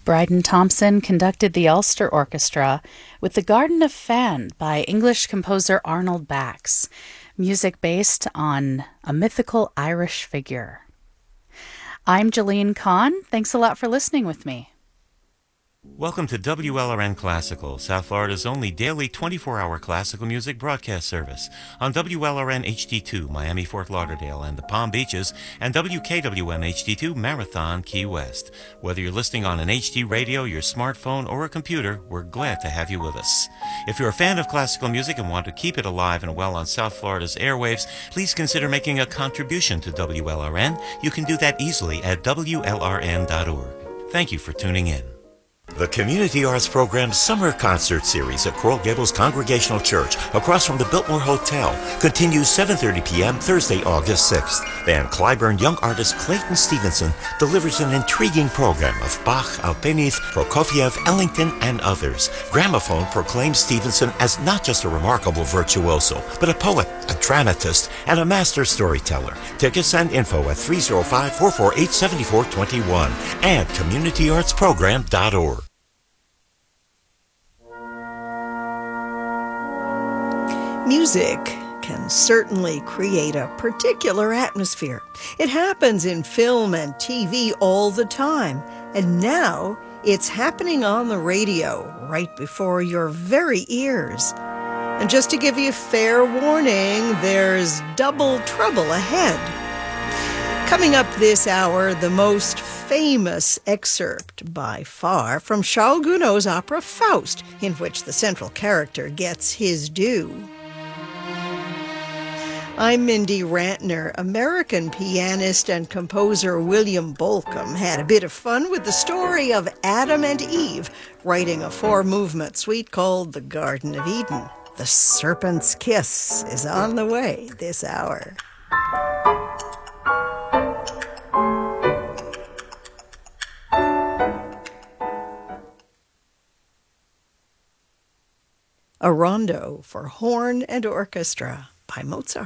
Bryden Thompson conducted the Ulster Orchestra with The Garden of Fan by English composer Arnold Bax, music based on a mythical Irish figure. I'm Jolene Kahn. Thanks a lot for listening with me. Welcome to WLRN Classical, South Florida's only daily 24-hour classical music broadcast service on WLRN HD2, Miami, Fort Lauderdale, and the Palm Beaches, and WKWM HD2, Marathon, Key West. Whether you're listening on an HD radio, your smartphone, or a computer, we're glad to have you with us. If you're a fan of classical music and want to keep it alive and well on South Florida's airwaves, please consider making a contribution to WLRN. You can do that easily at WLRN.org. Thank you for tuning in. The Community Arts Program's Summer Concert Series at Coral Gables Congregational Church, across from the Biltmore Hotel, continues 7:30 p.m. Thursday, August 6th. Band Clyburn young artist Clayton Stevenson delivers an intriguing program of Bach, Alpenith, Prokofiev, Ellington, and others. Gramophone proclaims Stevenson as not just a remarkable virtuoso, but a poet, a dramatist, and a master storyteller. Tickets and info at 305-448-7421 and communityartsprogram.org. Music can certainly create a particular atmosphere. It happens in film and TV all the time, and now it's happening on the radio right before your very ears. And just to give you fair warning, there's double trouble ahead. Coming up this hour, the most famous excerpt by far from Charles Gounod's opera Faust, in which the central character gets his due. I'm Mindy Rantner. American pianist and composer William Bolcom had a bit of fun with the story of Adam and Eve, writing a 4-movement suite called The Garden of Eden. The Serpent's Kiss is on the way this hour. A rondo for horn and orchestra by Mozart.